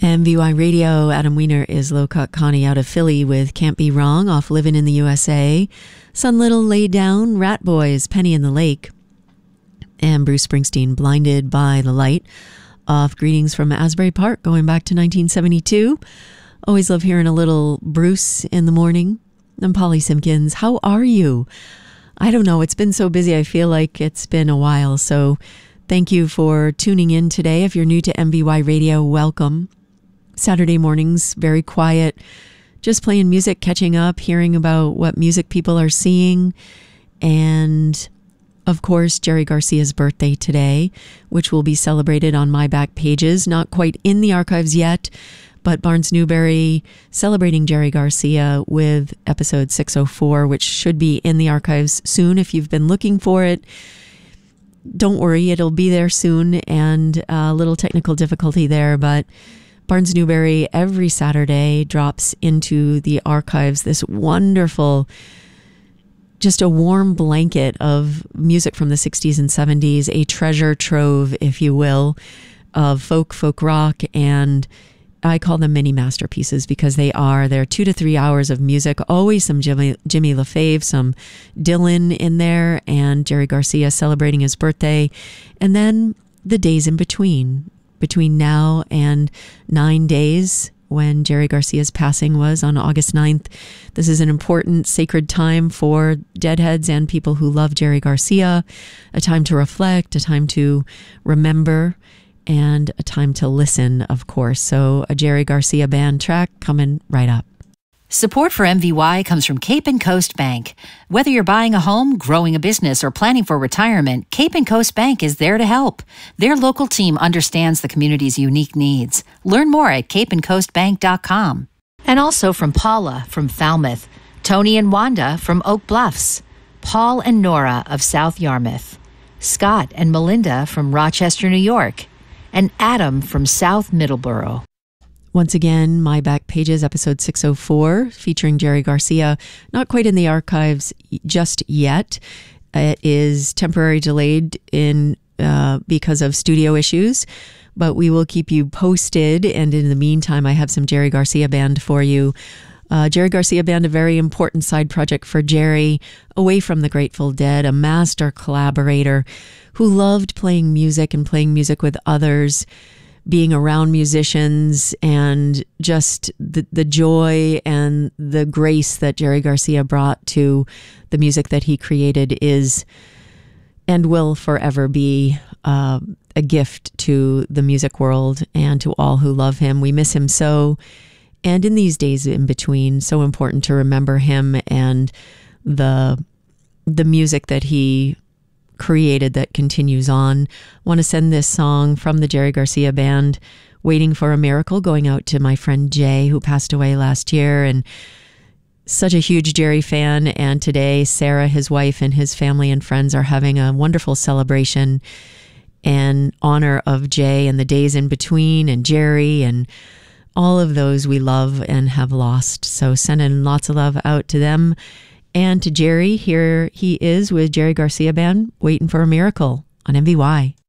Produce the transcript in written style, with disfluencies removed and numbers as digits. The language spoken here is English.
MVY Radio, Adam Wiener is Low-Cut Connie out of Philly with Can't Be Wrong off Livin' in the USA. Sun Little laid down, Rat Boys, Penny in the Lake. And Bruce Springsteen, Blinded by the Light off Greetings from Asbury Park going back to 1972. Always love hearing a little Bruce in the morning. I'm Polly Simpkins. How are you? I don't know. It's been so busy. I feel like it's been a while. So thank you for tuning in today. If you're new to MVY Radio, welcome. Saturday mornings, very quiet, just playing music, catching up, hearing about what music people are seeing. And of course, Jerry Garcia's birthday today, which will be celebrated on my back pages. Not quite in the archives yet, but Barnes Newberry celebrating Jerry Garcia with episode 604, which should be in the archives soon if you've been looking for it. Don't worry, it'll be there soon, and a little technical difficulty there, but Barnes Newberry every Saturday drops into the archives this wonderful, just a warm blanket of music from the 60s and 70s, a treasure trove, if you will, of folk rock, and I call them mini masterpieces because they're 2 to 3 hours of music, always some Jimmy LaFave, some Dylan in there, and Jerry Garcia celebrating his birthday, and then the days in between now and 9 days when Jerry Garcia's passing was on August 9th. This is an important sacred time for Deadheads and people who love Jerry Garcia, a time to reflect, a time to remember, and a time to listen, of course. So a Jerry Garcia band track coming right up. Support for MVY comes from Cape and Coast Bank. Whether you're buying a home, growing a business, or planning for retirement, Cape and Coast Bank is there to help. Their local team understands the community's unique needs. Learn more at capeandcoastbank.com. And also from Paula from Falmouth, Tony and Wanda from Oak Bluffs, Paul and Nora of South Yarmouth, Scott and Melinda from Rochester, New York, and Adam from South Middleborough. Once again, my back pages, episode 604, featuring Jerry Garcia. Not quite in the archives just yet. It is temporarily delayed because of studio issues, but we will keep you posted. And in the meantime, I have some Jerry Garcia Band for you. Jerry Garcia Band, a very important side project for Jerry, away from the Grateful Dead, a master collaborator who loved playing music and playing music with others, being around musicians, and just the joy and the grace that Jerry Garcia brought to the music that he created is and will forever be a gift to the music world and to all who love him. We miss him so, and in these days in between, so important to remember him and the music that he created that continues on. Want to send this song from the Jerry Garcia Band, Waiting for a Miracle, going out to my friend Jay, who passed away last year, and such a huge Jerry fan. And today, Sarah, his wife, and his family and friends are having a wonderful celebration in honor of Jay and the days in between, and Jerry, and all of those we love and have lost. So sending lots of love out to them. And to Jerry, here he is with Jerry Garcia Band, Waiting for a Miracle on MVY.